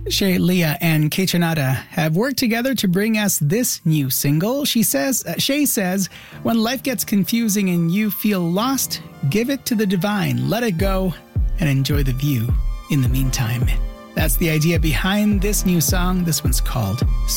Shay Leah and Kate Trinata have worked together to bring us this new single. Shay says, when life gets confusing and you feel lost, give it to the divine, let it go, and enjoy the view in the meantime. That's the idea behind this new song. This one's called